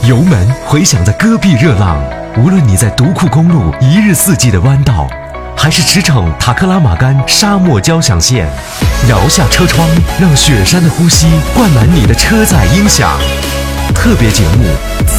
油门回响着戈壁热浪，无论你在独库公路一日四季的弯道，还是驰骋塔克拉玛干沙漠交响线，摇下车窗，让雪山的呼吸灌满你的车载音响。特别节目